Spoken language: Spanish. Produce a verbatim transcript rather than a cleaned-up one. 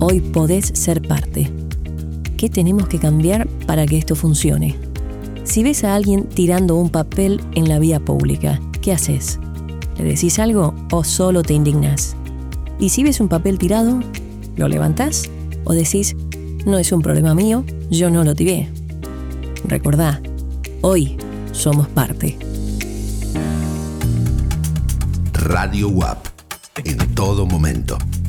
Hoy podés ser parte. ¿Qué tenemos que cambiar para que esto funcione? Si ves a alguien tirando un papel en la vía pública, ¿qué haces? ¿Le decís algo o solo te indignás? Y si ves un papel tirado, ¿lo levantás o decís, no es un problema mío, yo no lo tiré? Recordá, hoy somos parte. Radio U A P, en todo momento.